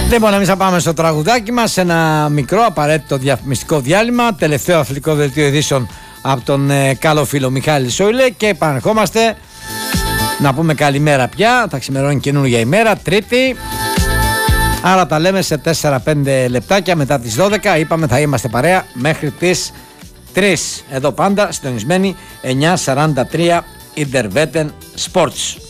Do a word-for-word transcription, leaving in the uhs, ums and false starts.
Λοιπόν, εμείς θα πάμε στο τραγουδάκι μας, ένα μικρό απαραίτητο διαφημιστικό διάλειμμα, τελευταίο αθλητικό δελτίο ειδήσεων από τον ε, καλό φίλο Μιχάλη Σόιλε και επανερχόμαστε να πούμε καλημέρα πια. Θα ξημερώνει καινούργια ημέρα, Τρίτη. Άρα τα λέμε σε τέσσερα πέντε λεπτάκια μετά τις δώδεκα. Είπαμε θα είμαστε παρέα μέχρι τις τρεις. Εδώ πάντα συντονισμένοι εννιά σαράντα τρία Interveten Sports.